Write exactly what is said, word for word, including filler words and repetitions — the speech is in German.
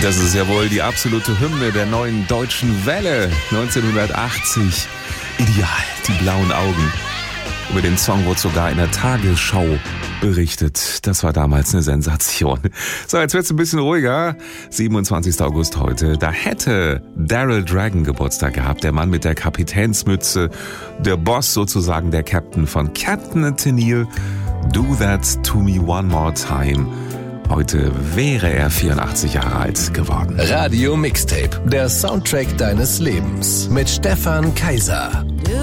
Das ist ja wohl die absolute Hymne der neuen deutschen Welle. neunzehnhundertachtzig. Ideal, die blauen Augen. Über den Song wurde sogar in der Tagesschau berichtet. Das war damals eine Sensation. So, jetzt wird's ein bisschen ruhiger. siebenundzwanzigster August heute. Da hätte Daryl Dragon Geburtstag gehabt. Der Mann mit der Kapitänsmütze. Der Boss sozusagen, der Captain von Captain Tennille. Do That To Me One More Time. Heute wäre er vierundachtzig Jahre alt geworden. Radio Mixtape, der Soundtrack deines Lebens mit Stefan Kaiser. Do